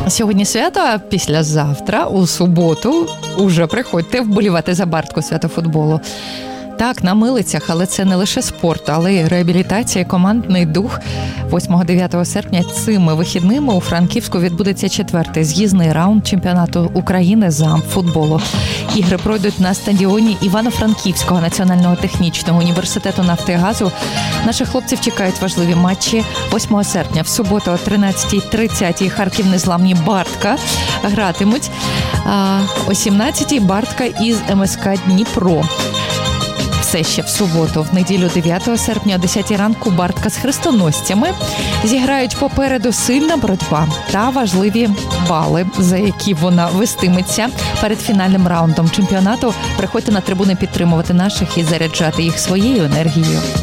Сьогодні свято, а післязавтра, у суботу, уже приходьте вболівати за Бартку святофутболу. Так, на милицях, але це не лише спорт, але й реабілітація, командний дух. 8-9 серпня цими вихідними у Франківську відбудеться 4-й з'їзний раунд чемпіонату України з амфутболу. Ігри пройдуть на стадіоні Івано-Франківського національного технічного університету нафти і газу. Наших хлопців чекають важливі матчі. 8 серпня в суботу о 13:30 Харків незламні Бартка гратимуть. О 17:00 Бартка із МСК Дніпро. Все ще в суботу, в неділю 9 серпня о 10 ранку Бартка з хрестоносцями зіграють попереду сильна боротьба та важливі бали, за які вона вестиметься перед фінальним раундом чемпіонату. Приходьте на трибуни підтримувати наших і заряджати їх своєю енергією.